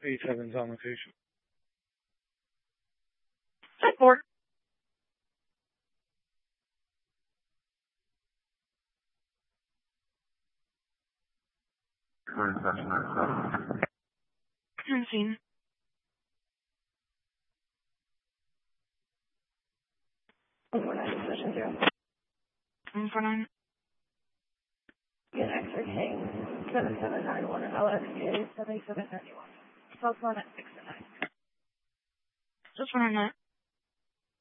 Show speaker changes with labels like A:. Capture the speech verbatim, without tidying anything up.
A: eight seven's on location.
B: ten four. Scene. one four nine.
C: Good X-ray King, seven seven nine one, L S K seven seven nine one. South one at six to nine.
B: Just one on that.